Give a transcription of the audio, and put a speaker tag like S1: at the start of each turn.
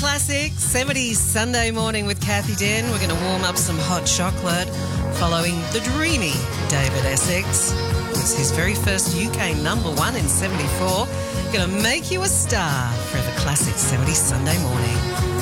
S1: Classic 70s Sunday morning with Kathy Den. We're going to warm up some hot chocolate following the dreamy David Essex. It was his very first UK number one in 74. Going to make you a star for the Classic 70s Sunday morning.